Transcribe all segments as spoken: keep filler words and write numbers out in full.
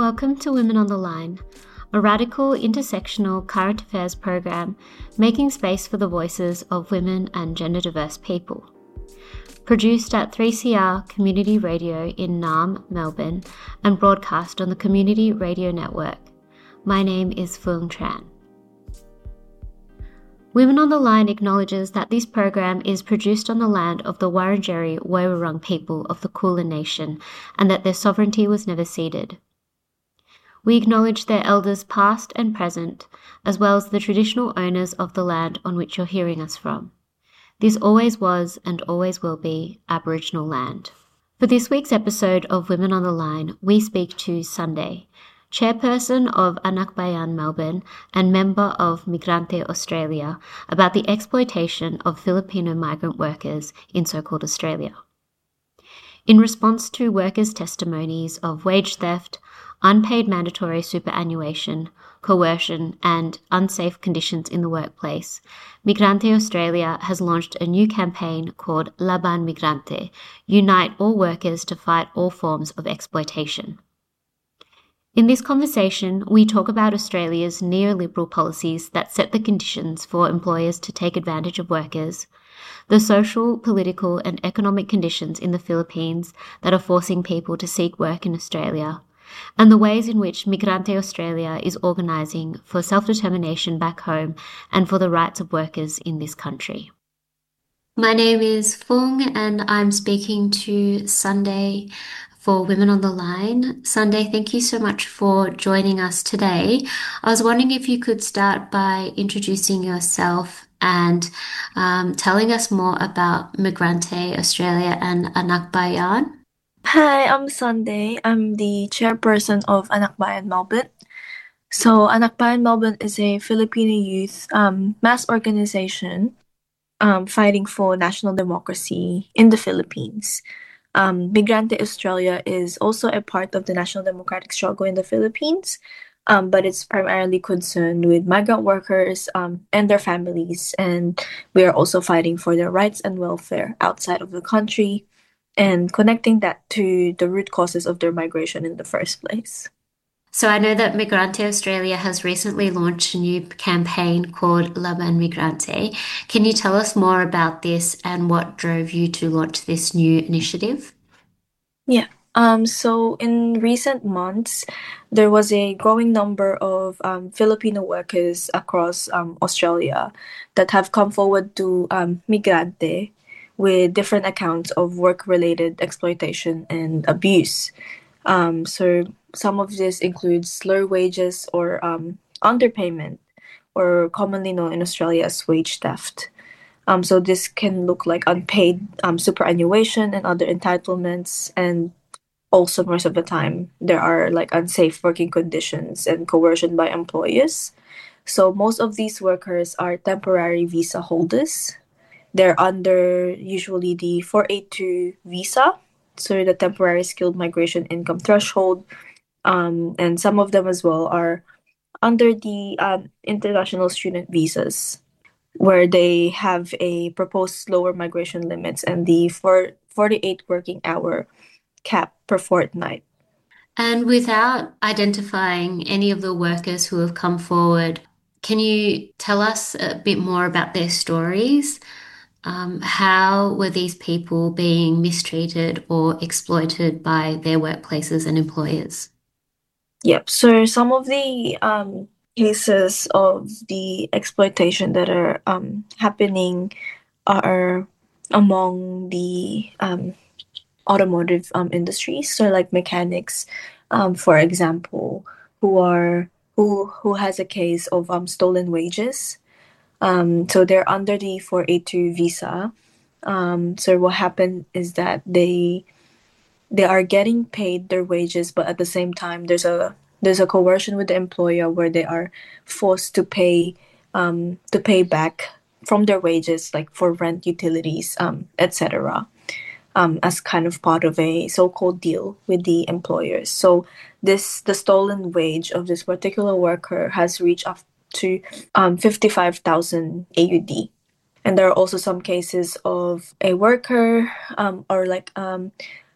Welcome to Women on the Line, a radical intersectional current affairs program making space for the voices of women and gender diverse people. Produced at three C R Community Radio in Naarm, Melbourne, and broadcast on the Community Radio Network. My name is Phuong Tran. Women on the Line acknowledges that this program is produced on the land of the Wurundjeri Woiwurrung people of the Kulin Nation and that their sovereignty was never ceded. We acknowledge their elders past and present, as well as the traditional owners of the land on which you're hearing us from. This always was and always will be Aboriginal land. For this week's episode of Women on the Line, we speak to Sunday, chairperson of Anak Bayan Melbourne and member of Migrante Australia, about the exploitation of Filipino migrant workers in so-called Australia. In response to workers' testimonies of wage theft, unpaid mandatory superannuation, coercion, and unsafe conditions in the workplace, Migrante Australia has launched a new campaign called Laban Migrante, Unite All Workers to Fight All Forms of Exploitation. In this conversation, we talk about Australia's neoliberal policies that set the conditions for employers to take advantage of workers, the social, political, and economic conditions in the Philippines that are forcing people to seek work in Australia, and the ways in which Migrante Australia is organising for self-determination back home and for the rights of workers in this country. My name is Phuong and I'm speaking to Sunday for Women on the Line. Sunday, thank you so much for joining us today. I was wondering if you could start by introducing yourself and um, telling us more about Migrante Australia and Anak Bayan. Hi, I'm Sunday. I'm the chairperson of Anak Bayan Melbourne. So Anak Bayan Melbourne is a Filipino youth um, mass organization um, fighting for national democracy in the Philippines. Um, Migrante Australia is also a part of the national democratic struggle in the Philippines, um, but it's primarily concerned with migrant workers um, and their families, and we are also fighting for their rights and welfare outside of the country and connecting that to the root causes of their migration in the first place. So I know that Migrante Australia has recently launched a new campaign called Laban Migrante. Can you tell us more about this and what drove you to launch this new initiative? Yeah. Um, so in recent months, there was a growing number of um, Filipino workers across um, Australia that have come forward to um, Migrante with different accounts of work-related exploitation and abuse. Um, so some of this includes low wages or um, underpayment, or commonly known in Australia as wage theft. Um, so this can look like unpaid um, superannuation and other entitlements, and also most of the time there are like unsafe working conditions and coercion by employers. So most of these workers are temporary visa holders. They're under usually the four eighty-two visa, so the temporary skilled migration income threshold, um, and some of them as well are under the um, international student visas, where they have a proposed lower migration limits and the for forty-eight working hour cap per fortnight. And without identifying any of the workers who have come forward, can you tell us a bit more about their stories? Um, how were these people being mistreated or exploited by their workplaces and employers? Yep. So some of the um, cases of the exploitation that are um, happening are among the um, automotive um, industry. So like mechanics, um, for example, who are who who has a case of um, stolen wages. Um, so they're under the four eighty-two visa. Um, so what happened is that they they are getting paid their wages, but at the same time, there's a there's a coercion with the employer where they are forced to pay um, to pay back from their wages, like for rent, utilities, um, et cetera, um, as kind of part of a so-called deal with the employers. So this the stolen wage of this particular worker has reached up to um, fifty-five thousand A U D. And there are also some cases of a worker um, or like um,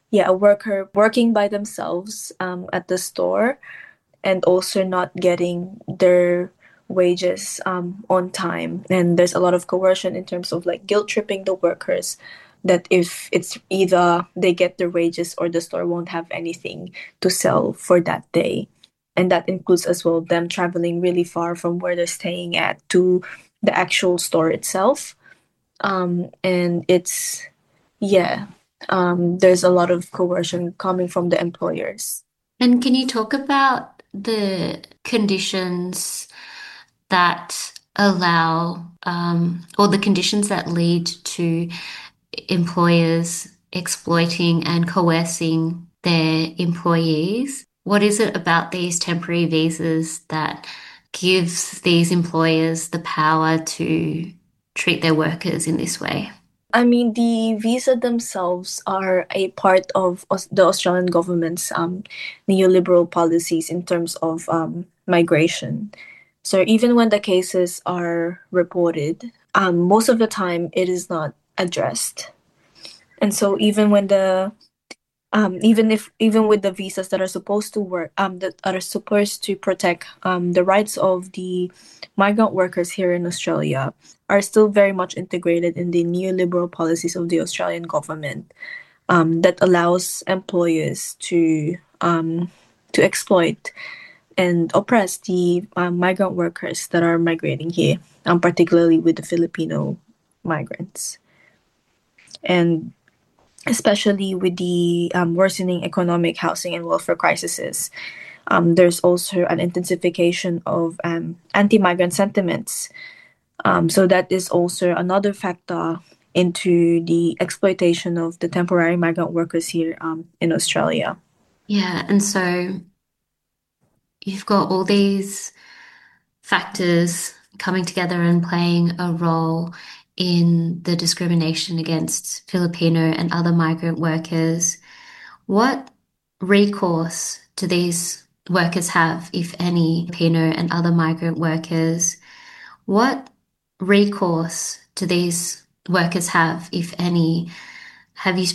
yeah, a worker working by themselves um, at the store and also not getting their wages um, on time. And there's a lot of coercion in terms of like guilt tripping the workers that if it's either they get their wages or the store won't have anything to sell for that day. And that includes as well them traveling really far from where they're staying at to the actual store itself. Um, and it's, yeah, um, there's a lot of coercion coming from the employers. And can you talk about the conditions that allow, um, or the conditions that lead to employers exploiting and coercing their employees? What is it about these temporary visas that gives these employers the power to treat their workers in this way? I mean, the visa themselves are a part of Aus- the Australian government's um, neoliberal policies in terms of um, migration. So even when the cases are reported, um, most of the time it is not addressed. And so even when the um, even if even with the visas that are supposed to work um, that are supposed to protect um, the rights of the migrant workers here in Australia are still very much integrated in the neoliberal policies of the Australian government um, that allows employers to um, to exploit and oppress the um, migrant workers that are migrating here, um, particularly with the Filipino migrants. And especially with the um, worsening economic, housing, and welfare crises. Um, there's also an intensification of um, anti migrant sentiments. Um, so, that is also another factor into the exploitation of the temporary migrant workers here um, in Australia. Yeah, and so you've got all these factors coming together and playing a role in the discrimination against Filipino and other migrant workers. What recourse do these workers have, if any, Filipino and other migrant workers? What recourse do these workers have, if any? Have you